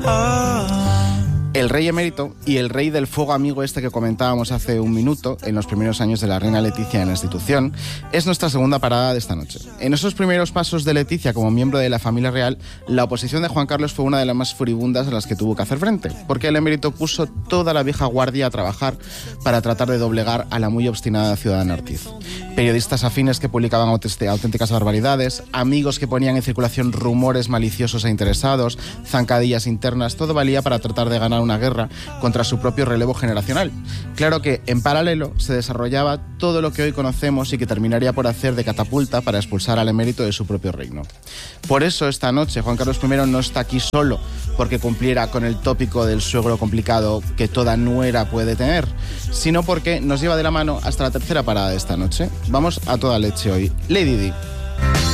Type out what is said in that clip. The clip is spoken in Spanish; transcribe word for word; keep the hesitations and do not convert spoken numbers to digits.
El rey emérito y el rey del fuego amigo este que comentábamos hace un minuto, en los primeros años de la reina Letizia en la institución, es nuestra segunda parada de esta noche. En esos primeros pasos de Letizia como miembro de la familia real, la oposición de Juan Carlos fue una de las más furibundas a las que tuvo que hacer frente, porque el emérito puso toda la vieja guardia a trabajar para tratar de doblegar a la muy obstinada ciudadana Ortiz. Periodistas afines que publicaban auténticas barbaridades, amigos que ponían en circulación rumores maliciosos e interesados, zancadillas internas, todo valía para tratar de ganar una guerra contra su propio relevo generacional. Claro que, en paralelo, se desarrollaba todo lo que hoy conocemos y que terminaría por hacer de catapulta para expulsar al emérito de su propio reino. Por eso, esta noche, Juan Carlos primero no está aquí solo porque cumpliera con el tópico del suegro complicado que toda nuera puede tener, sino porque nos lleva de la mano hasta la tercera parada de esta noche. Vamos a toda leche hoy. Lady Di.